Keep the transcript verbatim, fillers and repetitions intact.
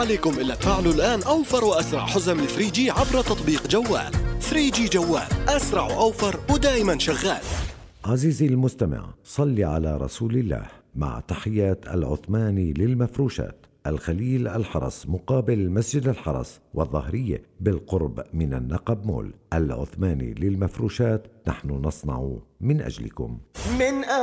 عليكم إلا تفعلوا الآن أوفر وأسرع حزم ثري جي عبر تطبيق جوال. ثري جي جوال، أسرع وأوفر ودائما شغال. عزيزي المستمع، صل على رسول الله. مع تحيات العثماني للمفروشات، الخليل الحرس مقابل مسجد الحرس والظهرية بالقرب من النقب مول. العثماني للمفروشات، نحن نصنع من أجلكم. من